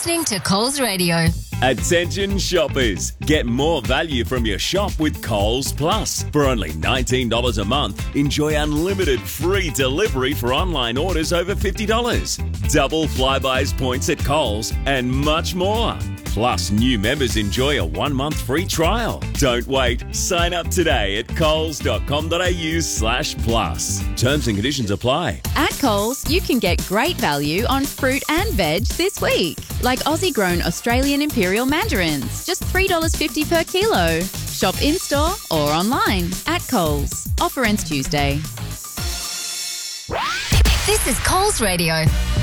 listening to Coles Radio. Attention shoppers, get more value from your shop with Coles Plus. For only $19 a month, enjoy unlimited free delivery for online orders over $50. Double Flybuys points at Coles and much more. Plus, new members enjoy a 1-month free trial. Don't wait. Sign up today at coles.com.au/plus. Terms and conditions apply. At Coles, you can get great value on fruit and veg this week. Like Aussie-grown Australian Imperial Mandarins, just $3.50 per kilo. Shop in-store or online at Coles. Offer ends Tuesday. This is Coles Radio.